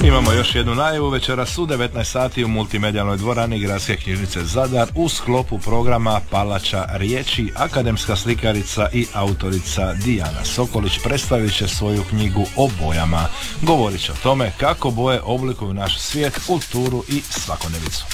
Imamo još jednu najavu večeras u 19 sati u multimedijalnoj dvorani Gradske knjižnice Zadar u sklopu programa Palača riječi akademska slikarica i autorica Dijana Sokolić predstavit će svoju knjigu o bojama. Govorit će o tome kako boje oblikuju naš svijet, kulturu i svakodnevicu.